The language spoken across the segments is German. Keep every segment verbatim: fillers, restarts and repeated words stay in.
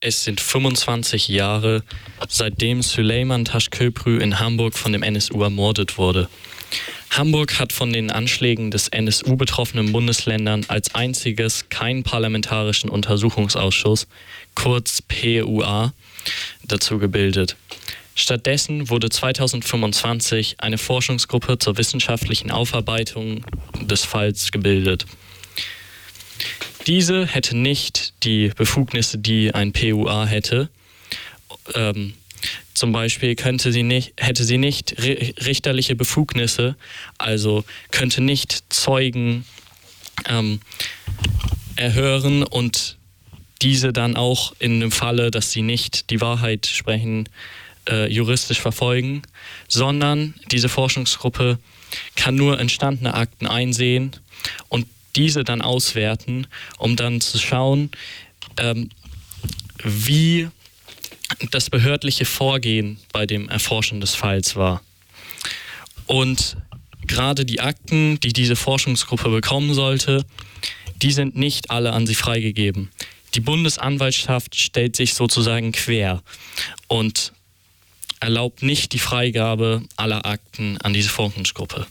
Es sind fünfundzwanzig Jahre, seitdem Süleyman Taşköprü in Hamburg von dem N S U ermordet wurde. Hamburg hat von den Anschlägen des N S U betroffenen Bundesländern als einziges keinen parlamentarischen Untersuchungsausschuss, kurz P U A, dazu gebildet. Stattdessen wurde zweitausendfünfundzwanzig eine Forschungsgruppe zur wissenschaftlichen Aufarbeitung des Falls gebildet. Diese hätte nicht die Befugnisse, die ein P U A hätte. Ähm, zum Beispiel könnte sie nicht, hätte sie nicht richterliche Befugnisse, also könnte nicht Zeugen ähm, erhören und diese dann auch in dem Falle, dass sie nicht die Wahrheit sprechen, äh, juristisch verfolgen, sondern diese Forschungsgruppe kann nur entstandene Akten einsehen und diese dann auswerten, um dann zu schauen, ähm, wie das behördliche Vorgehen bei dem Erforschen des Falls war. Und gerade die Akten, die diese Forschungsgruppe bekommen sollte, die sind nicht alle an sie freigegeben. Die Bundesanwaltschaft stellt sich sozusagen quer und erlaubt nicht die Freigabe aller Akten an diese Forschungsgruppe.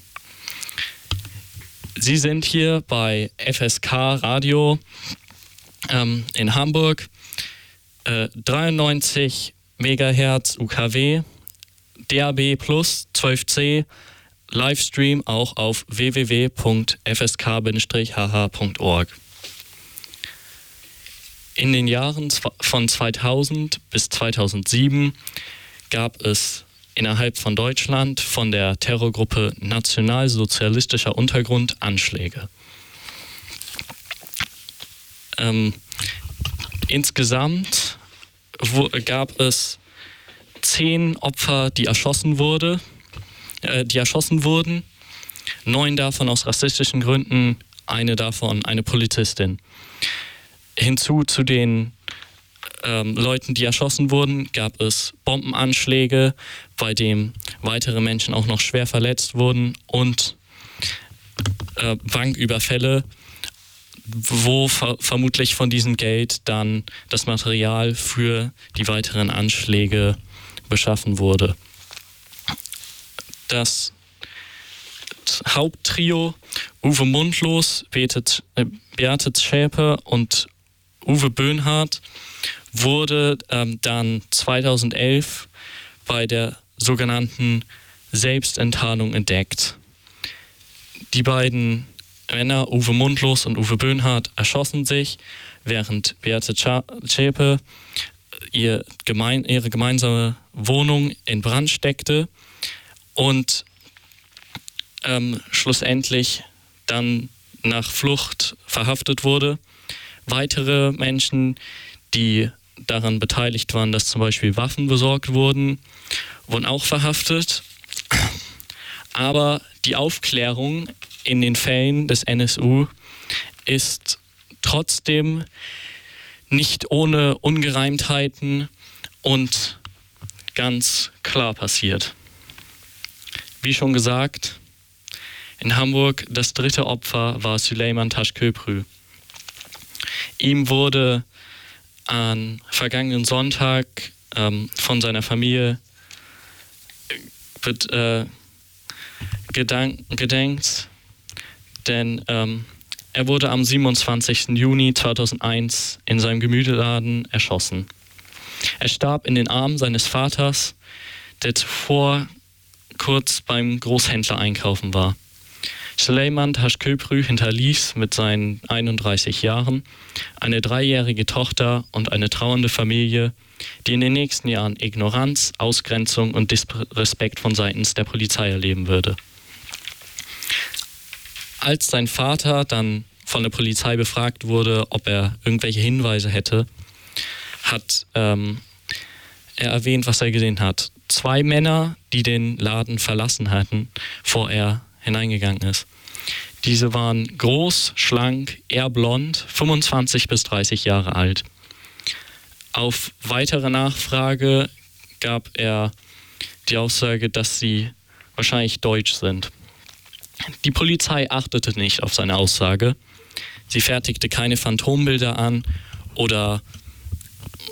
Sie sind hier bei F S K Radio ähm, in Hamburg, äh, dreiundneunzig Megahertz U K W, D A B plus zwölf C, Livestream auch auf w w w punkt f s k bindestrich h h punkt org. In den Jahren von zweitausend bis zweitausendsieben gab es innerhalb von Deutschland von der Terrorgruppe Nationalsozialistischer Untergrund Anschläge. Ähm, insgesamt wo, gab es zehn Opfer, die erschossen wurde, äh, die erschossen wurden, neun davon aus rassistischen Gründen, eine davon eine Polizistin. Hinzu zu den ähm, Leuten, die erschossen wurden, gab es Bombenanschläge, bei denen weitere Menschen auch noch schwer verletzt wurden und äh, Banküberfälle, wo ver- vermutlich von diesem Geld dann das Material für die weiteren Anschläge beschaffen wurde. Das Haupttrio Uwe Mundlos, Beate, äh, Beate Zschäpe und Uwe Böhnhardt wurde ähm, dann zweitausendelf bei der sogenannten Selbstenttarnung entdeckt. Die beiden Männer, Uwe Mundlos und Uwe Böhnhardt, erschossen sich, während Beate Zschäpe ihr gemein, ihre gemeinsame Wohnung in Brand steckte und ähm, schlussendlich dann nach Flucht verhaftet wurde. Weitere Menschen, die daran beteiligt waren, dass zum Beispiel Waffen besorgt wurden, wurden auch verhaftet. Aber die Aufklärung in den Fällen des N S U ist trotzdem nicht ohne Ungereimtheiten und ganz klar passiert. Wie schon gesagt, in Hamburg das dritte Opfer war Süleyman Taşköprü. Ihm wurde am vergangenen Sonntag ähm, von seiner Familie wird, äh, gedank, gedenkt, denn ähm, er wurde am siebenundzwanzigsten Juni zweitausendeins in seinem Gemüseladen erschossen. Er starb in den Armen seines Vaters, der zuvor kurz beim Großhändler einkaufen war. Süleyman Taşköprü hinterließ mit seinen einunddreißig Jahren eine dreijährige Tochter und eine trauernde Familie, die in den nächsten Jahren Ignoranz, Ausgrenzung und Disrespekt von seitens der Polizei erleben würde. Als sein Vater dann von der Polizei befragt wurde, ob er irgendwelche Hinweise hätte, hat ähm, er erwähnt, was er gesehen hat. Zwei Männer, die den Laden verlassen hatten, bevor er hineingegangen ist. Diese waren groß, schlank, eher blond, fünfundzwanzig bis dreißig Jahre alt. Auf weitere Nachfrage gab er die Aussage, dass sie wahrscheinlich deutsch sind. Die Polizei achtete nicht auf seine Aussage. Sie fertigte keine Phantombilder an oder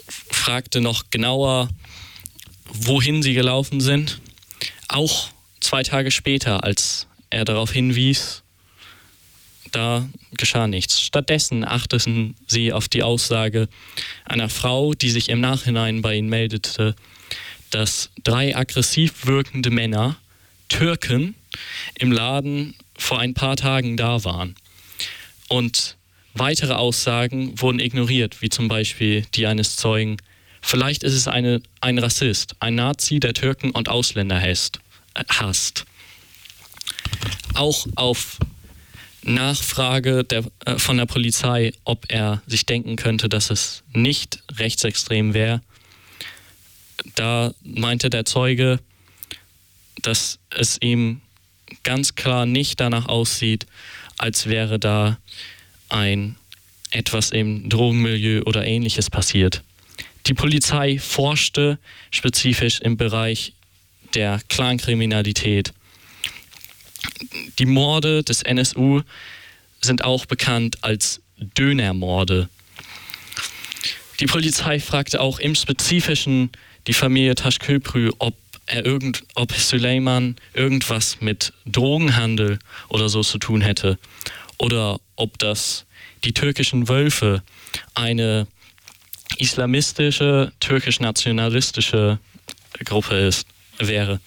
fragte noch genauer, wohin sie gelaufen sind. Auch zwei Tage später, als er darauf hinwies, da geschah nichts. Stattdessen achteten sie auf die Aussage einer Frau, die sich im Nachhinein bei ihnen meldete, dass drei aggressiv wirkende Männer, Türken, im Laden vor ein paar Tagen da waren. Und weitere Aussagen wurden ignoriert, wie zum Beispiel die eines Zeugen. Vielleicht ist es eine, ein Rassist, ein Nazi, der Türken und Ausländer hasst. Äh, hasst. Auch auf Nachfrage der, äh, von der Polizei, ob er sich denken könnte, dass es nicht rechtsextrem wäre, da meinte der Zeuge, dass es ihm ganz klar nicht danach aussieht, als wäre da ein etwas im Drogenmilieu oder Ähnliches passiert. Die Polizei forschte spezifisch im Bereich der Clankriminalität. Die Morde des N S U sind auch bekannt als Dönermorde. Die Polizei fragte auch im Spezifischen die Familie Taşköprü, ob er irgend, ob Süleyman irgendwas mit Drogenhandel oder so zu tun hätte oder ob das die türkischen Wölfe, eine islamistische, türkisch-nationalistische Gruppe ist, wäre.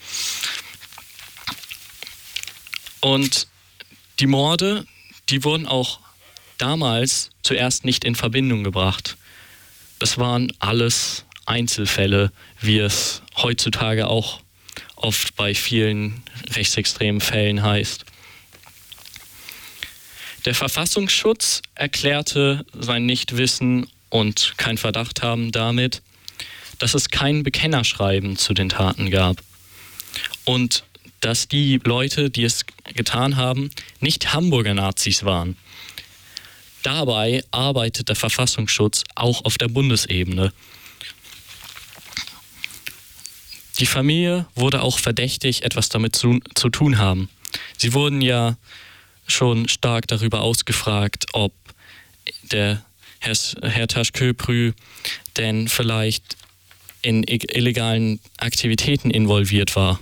Und die Morde, die wurden auch damals zuerst nicht in Verbindung gebracht. Das waren alles Einzelfälle, wie es heutzutage auch oft bei vielen rechtsextremen Fällen heißt. Der Verfassungsschutz erklärte sein Nichtwissen und kein Verdacht haben damit, dass es kein Bekennerschreiben zu den Taten gab und dass die Leute, die es getan haben, nicht Hamburger Nazis waren. Dabei arbeitet der Verfassungsschutz auch auf der Bundesebene. Die Familie wurde auch verdächtig, etwas damit zu, zu tun haben. Sie wurden ja schon stark darüber ausgefragt, ob der Herr, Herr Taşköprü denn vielleicht in illegalen Aktivitäten involviert war.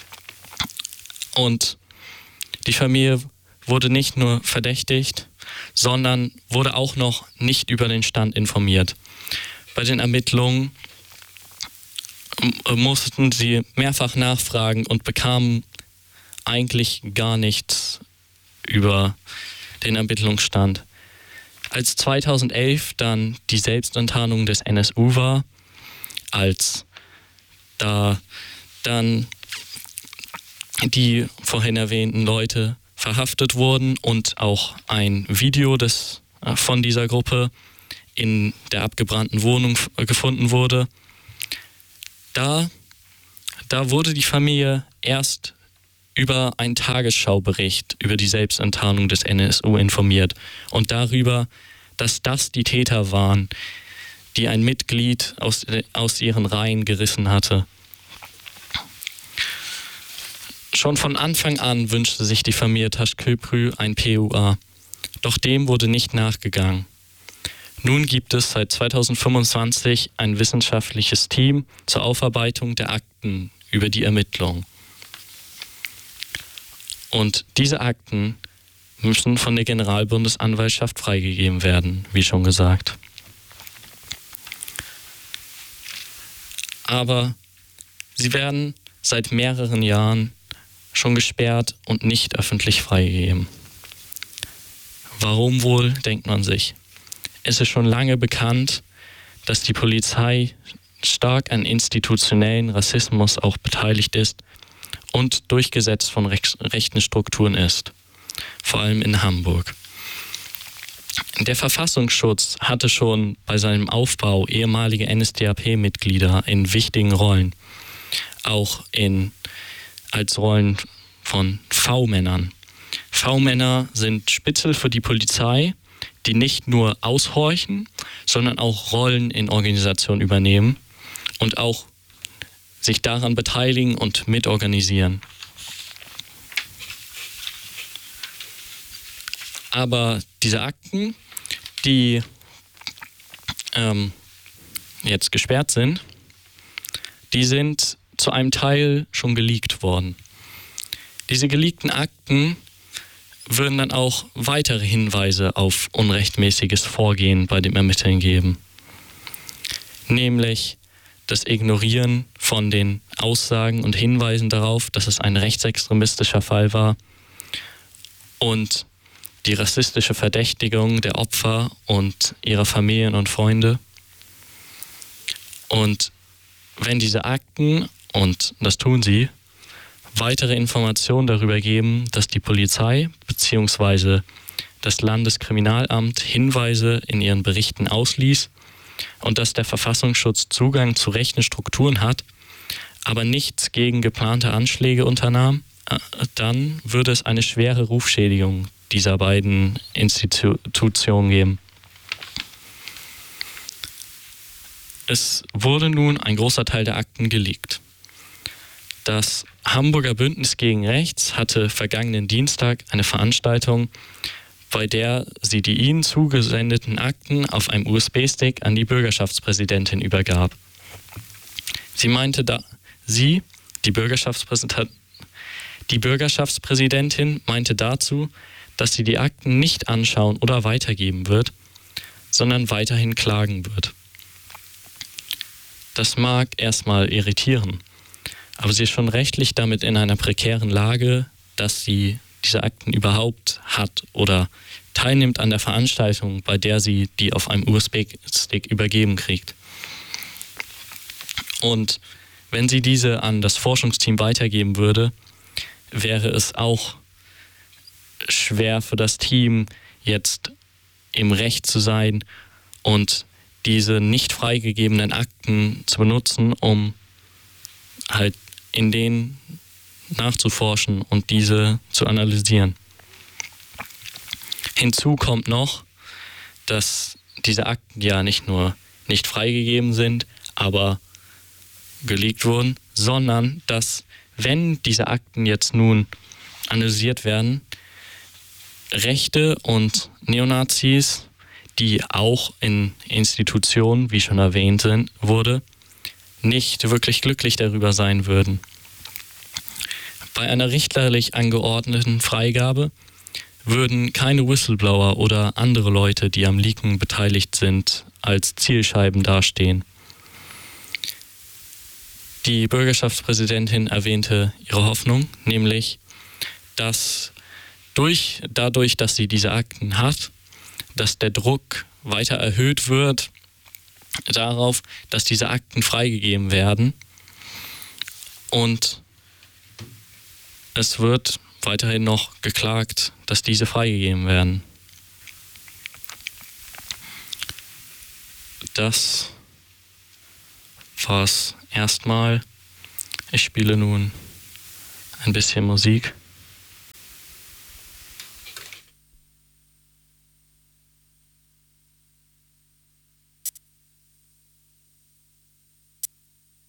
Und die Familie wurde nicht nur verdächtigt, sondern wurde auch noch nicht über den Stand informiert. Bei den Ermittlungen mussten sie mehrfach nachfragen und bekamen eigentlich gar nichts über den Ermittlungsstand. Als zweitausendelf dann die Selbstenttarnung des N S U war, als da dann die vorhin erwähnten Leute verhaftet wurden und auch ein Video des, äh, von dieser Gruppe in der abgebrannten Wohnung f- gefunden wurde, da, da wurde die Familie erst über einen Tagesschaubericht über die Selbstenttarnung des N S U informiert und darüber, dass das die Täter waren, die ein Mitglied aus, aus ihren Reihen gerissen hatte. Schon von Anfang an wünschte sich die Familie Taşköprü ein P U A, doch dem wurde nicht nachgegangen. Nun gibt es seit zweitausendfünfundzwanzig ein wissenschaftliches Team zur Aufarbeitung der Akten über die Ermittlungen. Und diese Akten müssen von der Generalbundesanwaltschaft freigegeben werden, wie schon gesagt. Aber sie werden seit mehreren Jahren schon gesperrt und nicht öffentlich freigegeben. Warum wohl, denkt man sich. Es ist schon lange bekannt, dass die Polizei stark an institutionellen Rassismus auch beteiligt ist und durchgesetzt von rechts, rechten Strukturen ist, vor allem in Hamburg. Der Verfassungsschutz hatte schon bei seinem Aufbau ehemalige N S D A P-Mitglieder in wichtigen Rollen, auch in, als Rollen von V-Männern. V-Männer sind Spitzel für die Polizei, die nicht nur aushorchen, sondern auch Rollen in Organisationen übernehmen und auch sich daran beteiligen und mitorganisieren. Aber diese Akten, die, ähm, jetzt gesperrt sind, die sind zu einem Teil schon geleakt worden. Diese geleakten Akten würden dann auch weitere Hinweise auf unrechtmäßiges Vorgehen bei den Ermittlern geben. Nämlich das Ignorieren von den Aussagen und Hinweisen darauf, dass es ein rechtsextremistischer Fall war, und die rassistische Verdächtigung der Opfer und ihrer Familien und Freunde. Und wenn diese Akten, und das tun sie, weitere Informationen darüber geben, dass die Polizei bzw. das Landeskriminalamt Hinweise in ihren Berichten ausließ und dass der Verfassungsschutz Zugang zu rechten Strukturen hat, aber nichts gegen geplante Anschläge unternahm, dann würde es eine schwere Rufschädigung dieser beiden Institutionen geben. Es wurde nun ein großer Teil der Akten geleakt. Das Hamburger Bündnis gegen Rechts hatte vergangenen Dienstag eine Veranstaltung, bei der sie die ihnen zugesendeten Akten auf einem U S B-Stick an die Bürgerschaftspräsidentin übergab. Sie meinte da, sie, die Bürgerschaftspräsidentin, die Bürgerschaftspräsidentin meinte dazu, dass sie die Akten nicht anschauen oder weitergeben wird, sondern weiterhin klagen wird. Das mag erstmal irritieren, aber sie ist schon rechtlich damit in einer prekären Lage, dass sie diese Akten überhaupt hat oder teilnimmt an der Veranstaltung, bei der sie die auf einem U S B-Stick übergeben kriegt. Und wenn sie diese an das Forschungsteam weitergeben würde, wäre es auch schwer für das Team, jetzt im Recht zu sein und diese nicht freigegebenen Akten zu benutzen, um halt in denen nachzuforschen und diese zu analysieren. Hinzu kommt noch, dass diese Akten ja nicht nur nicht freigegeben sind, aber geleakt wurden, sondern dass, wenn diese Akten jetzt nun analysiert werden, Rechte und Neonazis, die auch in Institutionen, wie schon erwähnt sind, wurde, nicht wirklich glücklich darüber sein würden. Bei einer richterlich angeordneten Freigabe würden keine Whistleblower oder andere Leute, die am Leaken beteiligt sind, als Zielscheiben dastehen. Die Bürgerschaftspräsidentin erwähnte ihre Hoffnung, nämlich, dass durch, dadurch, dass sie diese Akten hat, dass der Druck weiter erhöht wird darauf, dass diese Akten freigegeben werden, und es wird weiterhin noch geklagt, dass diese freigegeben werden. Das war's erstmal. Ich spiele nun ein bisschen Musik.